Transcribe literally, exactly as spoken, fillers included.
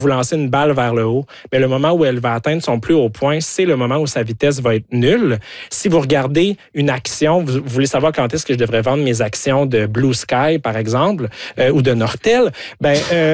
vous lancez une balle vers le haut, mais le moment où elle va atteindre son plus haut point, c'est le moment où sa vitesse va être nulle. Si vous regardez une action, vous, vous voulez savoir quand est-ce que je devrais vendre mes actions de Blue Sky, par exemple, euh, ou de Nortel, ben euh,